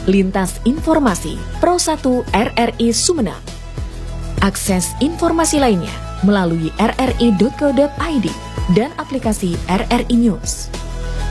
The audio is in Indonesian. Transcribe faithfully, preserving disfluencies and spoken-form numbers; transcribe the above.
Lintas Informasi Pro satu R R I Sumeneb. Akses informasi lainnya melalui r r i titik co titik i d dan aplikasi R R I News.